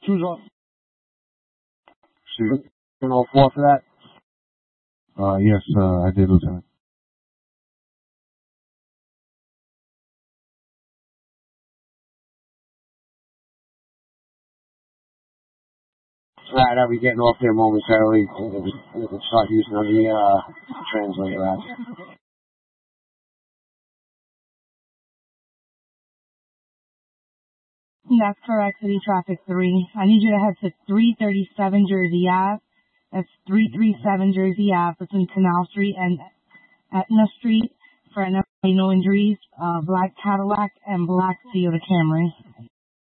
Who's on? Shoot. You know, for that? Yes, I did, Lieutenant. Alright, I'll be getting off there momentarily. We can start using the translator app. That's correct, City Traffic 3. I need you to head to 337 Jersey Ave. That's 337 Jersey Ave between Canal Street and Etna Street for no injuries, black Cadillac and black Toyota Camry.